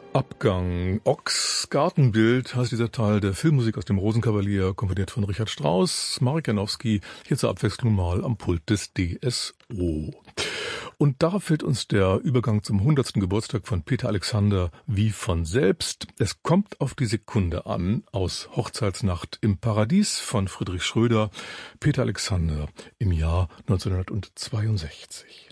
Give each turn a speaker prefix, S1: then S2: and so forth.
S1: Abgang. Ochs Gartenbild heißt dieser Teil der Filmmusik aus dem Rosenkavalier, komponiert von Richard Strauss. Marek Janowski, hier zur Abwechslung mal am Pult des DSO. Und da fällt uns der Übergang zum 100. Geburtstag von Peter Alexander wie von selbst. Es kommt auf die Sekunde an, aus Hochzeitsnacht im Paradies von Friedrich Schröder, Peter Alexander im Jahr 1962.